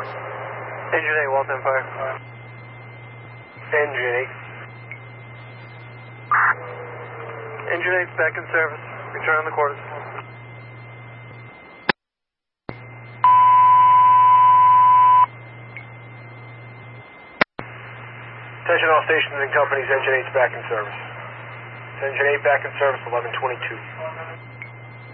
Engine 8, Walt Empire. Engine 8. Engine 8, back in service. Return on the quarters. Attention all stations and companies, Engine 8's back in service. Engine 8 back in service, 11:22.